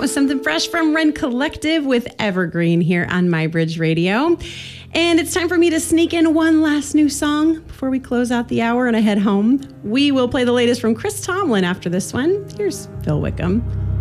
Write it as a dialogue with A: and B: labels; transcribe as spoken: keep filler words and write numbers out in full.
A: was something fresh from Rend Collective with Evergreen here on MyBridge Radio. And it's time for me to sneak in one last new song before we close out the hour and I head home. We will play the latest from Chris Tomlin after this one. Here's Phil Wickham.